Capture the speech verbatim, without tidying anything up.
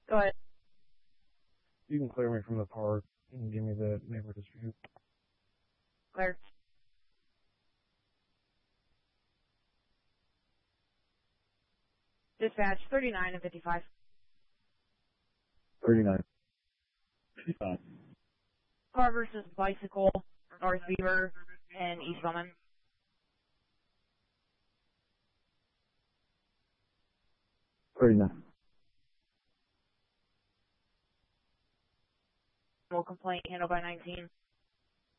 Go ahead. You can clear me from the park and give me the neighbor dispute. Clear. Dispatch thirty-nine and fifty-five. thirty-nine. fifty-five. Car versus bicycle, North Beaver and East Bowman. thirty-nine. Full complaint handled by nineteen.